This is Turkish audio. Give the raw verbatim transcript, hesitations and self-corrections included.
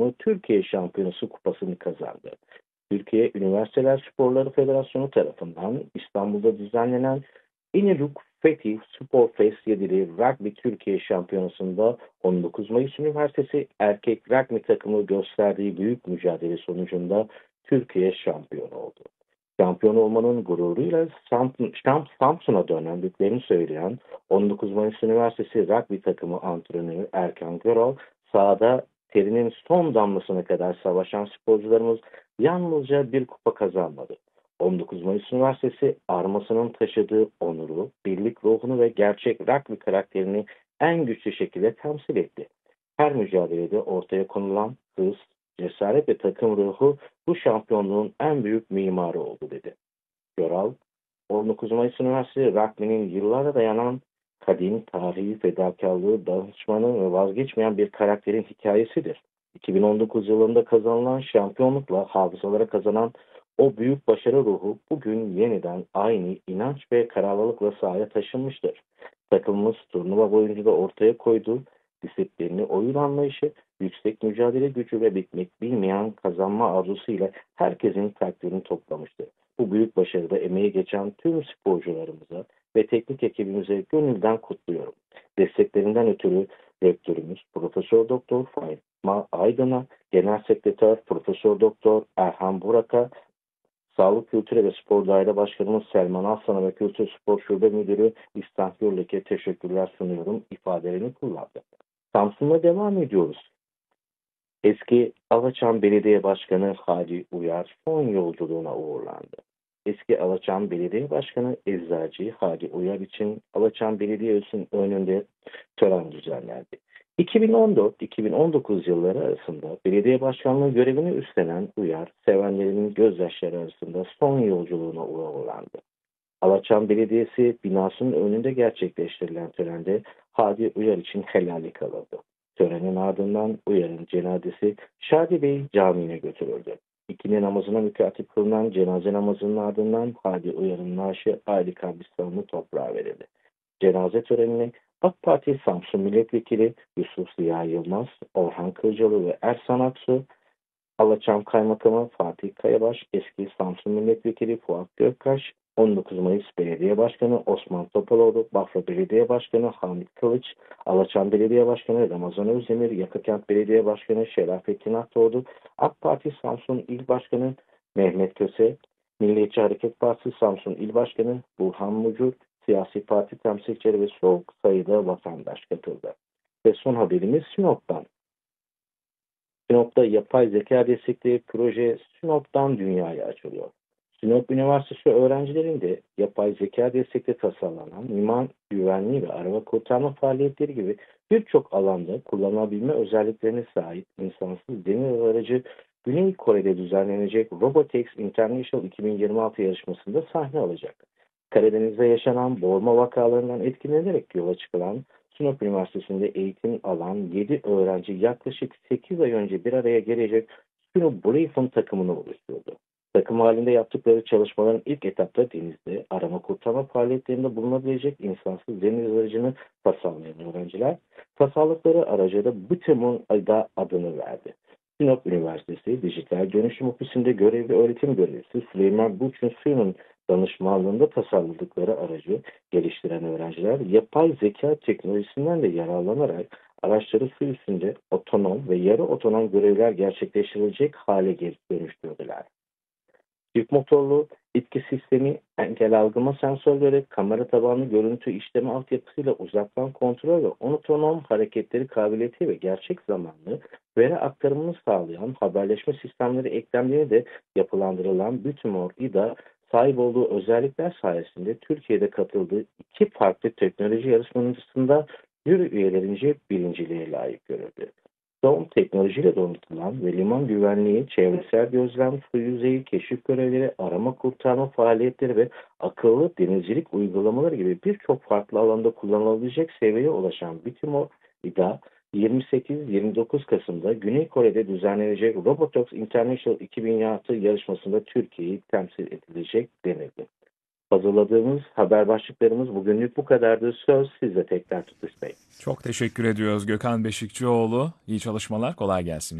takımı Türkiye Şampiyonası kupasını kazandı. Türkiye Üniversiteler Sporları Federasyonu tarafından İstanbul'da düzenlenen İnönük Fethi Spor Fest yedili Rugby Türkiye Şampiyonası'nda on dokuz Mayıs Üniversitesi erkek rugby takımı gösterdiği büyük mücadele sonucunda Türkiye şampiyon oldu. Şampiyon olmanın gururuyla Samsun- Şam- Samsun'a dönendiklerini söyleyen on dokuz Mayıs Üniversitesi rugby takımı antrenörü Erkan Göral, sahada terinin son damlasına kadar savaşan sporcularımız yalnızca bir kupa kazanmadı. on dokuz Mayıs Üniversitesi armasının taşıdığı onuru, birlik ruhunu ve gerçek rugby karakterini en güçlü şekilde temsil etti. Her mücadelede ortaya konulan hız, cesaret ve takım ruhu bu şampiyonluğun en büyük mimarı oldu dedi. Göral, on dokuz Mayıs Üniversitesi rugby'nin yıllara dayanan kadim tarihi, fedakarlığı, danışmanı ve vazgeçmeyen bir karakterin hikayesidir. iki bin on dokuz yılında kazanılan şampiyonlukla hafızalara kazanan o büyük başarı ruhu bugün yeniden aynı inanç ve kararlılıkla sahaya taşınmıştır. Takımımız turnuva boyunca da ortaya koyduğu disiplinli oyun anlayışı, yüksek mücadele gücü ve bitmek bilmeyen kazanma arzusuyla herkesin takdirini toplamıştır. Bu büyük başarıda emeği geçen tüm sporcularımıza ve teknik ekibimize gönülden kutluyorum. Desteklerinden ötürü rektörümüz Profesör Doktor Fatma Aydın'a, Genel Sekreter Profesör Doktor Erhan Burak'a, Sağlık Kültürü ve Spor Daire Başkanımız Selman Aslan'a ve Kültür Spor Şube Müdürü İhsan Gürlek'e teşekkürler sunuyorum ifadelerini kullandı. Samsun'la devam ediyoruz. Eski Alaçam Belediye Başkanı Hadi Uyar son yolculuğuna uğurlandı. Eski Alaçam Belediye Başkanı Eczacı Hadi Uyar için Alaçam Belediyesi'nin önünde tören düzenlendi. iki bin on dört iki bin on dokuz yılları arasında belediye başkanlığı görevini üstlenen Uyar, sevenlerinin gözyaşları arasında son yolculuğuna uğurlandı. Alaçam Belediyesi binasının önünde gerçekleştirilen törende Hadi Uyar için helallik alındı. Törenin ardından Uyar'ın cenazesi Şadi Bey Camii'ne götürüldü. İkindi namazına mükatip kılınan cenaze namazının ardından Hadi Uyar'ın naaşı aile kabristanlığı toprağa verildi. Cenaze törenine AK Parti Samsun Milletvekili Yusuf Ziya Yılmaz, Orhan Kırcalı ve Ersan Aksu, Alaçam Kaymakamı Fatih Kayabaş, eski Samsun Milletvekili Fuat Gökkaş, on dokuz Mayıs Belediye Başkanı Osman Topaloğlu, Bafra Belediye Başkanı Hamit Kılıç, Alaçam Belediye Başkanı Ramazan Özdemir, Yakakent Belediye Başkanı Şerafettin Akdoğdu, AK Parti Samsun İl Başkanı Mehmet Köse, Milliyetçi Hareket Partisi Samsun İl Başkanı Burhan Mucur, siyasi parti temsilcileri ve çok sayıda vatandaş katıldı. Ve son haberimiz Sinop'tan. Sinop'ta yapay zeka destekli proje Sinop'tan dünyaya açılıyor. Sinop Üniversitesi öğrencilerinde yapay zeka destekli tasarlanan liman güvenliği ve arama kurtarma faaliyetleri gibi birçok alanda kullanılabilme özelliklerine sahip insansız deniz aracı Güney Kore'de düzenlenecek Robotex International iki bin yirmi altı yarışmasında sahne alacak. Karadeniz'de yaşanan boğulma vakalarından etkilenerek yola çıkılan Sinop Üniversitesi'nde eğitim alan yedi öğrenci yaklaşık sekiz ay önce bir araya gelecek Sinop Briefing takımını oluşturdu. Takım halinde yaptıkları çalışmaların ilk etapta denizde arama kurtarma faaliyetlerinde bulunabilecek insansız deniz aracını tasarlayan öğrenciler, tasarladıkları araca da Butemon da adını verdi. Sinop Üniversitesi Dijital Dönüşüm Ofisi'nde görevli öğretim görevlisi Süleyman Burçin Suyu'nun danışmanlığında tasarladıkları aracı geliştiren öğrenciler yapay zeka teknolojisinden de yararlanarak araçları su üstünde otonom ve yarı otonom görevler gerçekleştirilecek hale geri dönüştürdüler. Çift motorlu itki sistemi, engel algılama sensörleri, kamera tabanlı görüntü işleme altyapısıyla uzaktan kontrol ve otonom hareketleri kabiliyeti ve gerçek zamanlı veri aktarımını sağlayan haberleşme sistemleri eklemleri de yapılandırılan Bütimor İ D A sahip olduğu özellikler sayesinde Türkiye'de katıldığı iki farklı teknoloji yarışmasında jüri üyelerince birinciliğe layık görüldü. Son teknolojiyle donatılan ve liman güvenliği, çevresel gözlem, su yüzeyi, keşif görevleri, arama kurtarma faaliyetleri ve akıllı denizcilik uygulamaları gibi birçok farklı alanda kullanılabilecek seviyeye ulaşan Bitimo İ D A, yirmi sekiz yirmi dokuz Kasım'da Güney Kore'de düzenlenecek Robotox International iki bin yirmi altı yarışmasında Türkiye'yi temsil edilecek denildi. Hazırladığımız haber başlıklarımız bugünlük bu kadardı. Söz sizde tekrar Tutmuş Bey. Çok teşekkür ediyoruz Gökhan Beşikçioğlu. İyi çalışmalar, kolay gelsin.